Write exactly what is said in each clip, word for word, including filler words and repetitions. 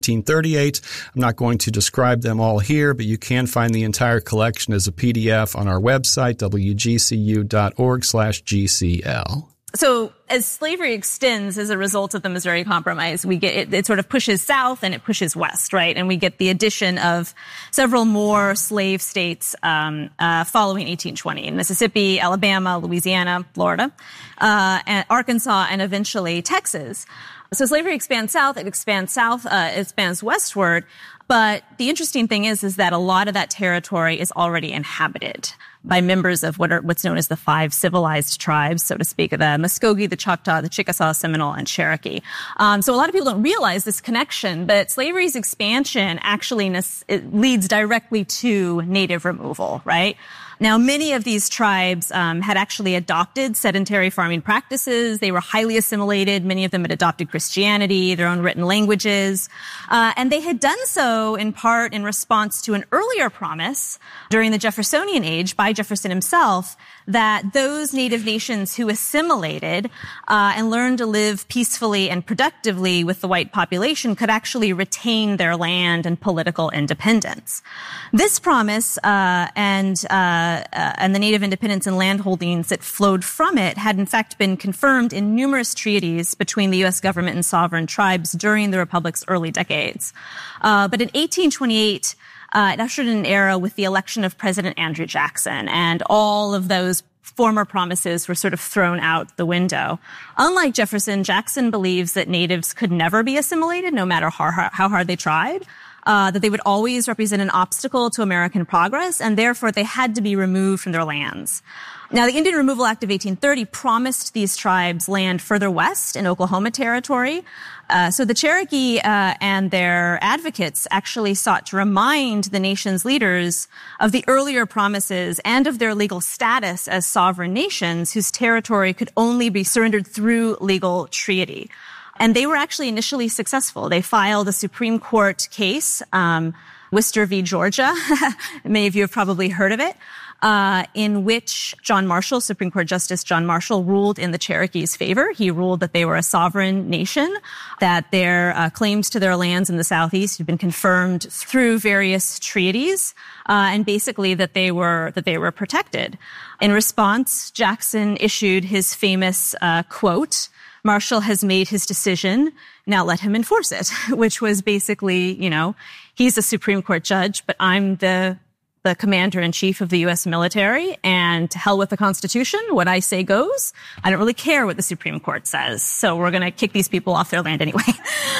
eighteen thirty-eight. I'm not going to describe them all here, but you can find the entire collection as a P D F on our website, w g c u dot org slash g c l. So as slavery extends as a result of the Missouri Compromise, we get it, it sort of pushes south and it pushes west, right? And we get the addition of several more slave states um, uh, following eighteen twenty: Mississippi, Alabama, Louisiana, Florida, uh, and Arkansas, and eventually Texas. So slavery expands south, it expands south, uh, it expands westward. But the interesting thing is, is that a lot of that territory is already inhabited by members of what are what's known as the five civilized tribes, so to speak, the Muskogee, the Choctaw, the Chickasaw, Seminole, and Cherokee. Um, so a lot of people don't realize this connection, but slavery's expansion actually it leads directly to native removal, right? Now, many of these tribes um, had actually adopted sedentary farming practices. They were highly assimilated. Many of them had adopted Christianity, their own written languages. Uh, and they had done so in part in response to an earlier promise during the Jeffersonian age by Jefferson himself that those native nations who assimilated uh, and learned to live peacefully and productively with the white population could actually retain their land and political independence. This promise uh, and uh, Uh, and the native independence and land holdings that flowed from it had in fact been confirmed in numerous treaties between the U S government and sovereign tribes during the Republic's early decades. Uh, but in eighteen twenty-eight, uh, it ushered in an era with the election of President Andrew Jackson, and all of those former promises were sort of thrown out the window. Unlike Jefferson, Jackson believes that natives could never be assimilated, no matter how, how hard they tried. Uh, that they would always represent an obstacle to American progress, and therefore they had to be removed from their lands. Now, the Indian Removal Act of eighteen thirty promised these tribes land further west in Oklahoma Territory. Uh, so the Cherokee uh, and their advocates actually sought to remind the nation's leaders of the earlier promises and of their legal status as sovereign nations whose territory could only be surrendered through legal treaty. And they were actually initially successful. They filed a Supreme Court case, um, Wister v. Georgia. Many of you have probably heard of it, uh, in which John Marshall, Supreme Court Justice John Marshall, ruled in the Cherokees' favor. He ruled that they were a sovereign nation, that their uh, claims to their lands in the Southeast had been confirmed through various treaties, uh, and basically that they were that they were protected. In response, Jackson issued his famous uh, quote, "Marshall has made his decision, now let him enforce it," which was basically, you know, he's a Supreme Court judge, but I'm the the commander-in-chief of the U S military, and to hell with the Constitution. What I say goes. I don't really care what the Supreme Court says, so we're going to kick these people off their land anyway.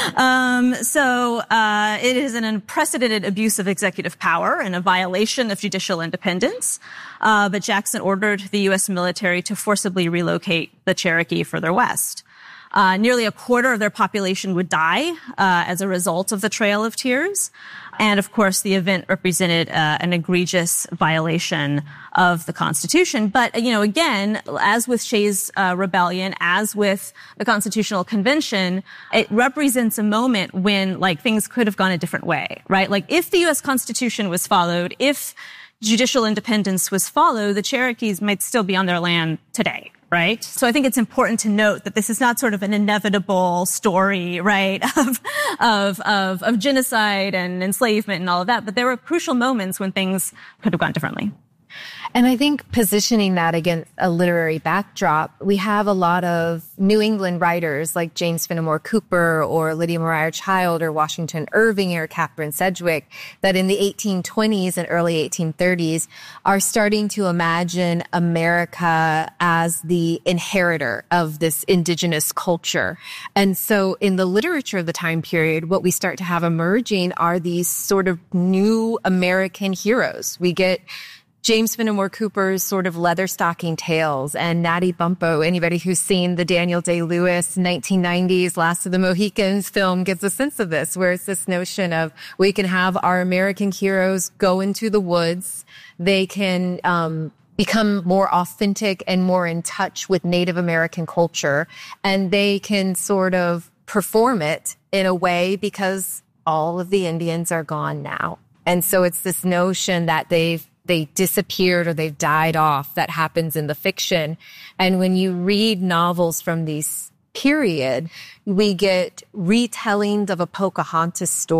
um, so uh, it is an unprecedented abuse of executive power and a violation of judicial independence. Uh, but Jackson ordered the U S military to forcibly relocate the Cherokee further west. Uh, nearly a quarter of their population would die uh, as a result of the Trail of Tears. And, of course, the event represented uh, an egregious violation of the Constitution. But, you know, again, as with Shays' uh, Rebellion, as with the Constitutional Convention, it represents a moment when, like, things could have gone a different way, right? Like, if the U S Constitution was followed, if judicial independence was followed, the Cherokees might still be on their land today. Right? So I think it's important to note that this is not sort of an inevitable story, right, of, of, of, of genocide and enslavement and all of that. But there were crucial moments when things could have gone differently. And I think positioning that against a literary backdrop, we have a lot of New England writers like James Fenimore Cooper or Lydia Maria Child or Washington Irving or Catherine Sedgwick that in the eighteen twenties and early eighteen thirties are starting to imagine America as the inheritor of this indigenous culture. And so in the literature of the time period, what we start to have emerging are these sort of new American heroes. We get James Fenimore Cooper's sort of leather-stocking tales and Natty Bumppo. Anybody who's seen the Daniel Day-Lewis nineteen nineties Last of the Mohicans film gets a sense of this, where it's this notion of we can have our American heroes go into the woods. They can um become more authentic and more in touch with Native American culture, and they can sort of perform it in a way because all of the Indians are gone now. And so it's this notion that they've they disappeared or they've died off that happens in the fiction. And when you read novels from these period, we get retellings of a Pocahontas story.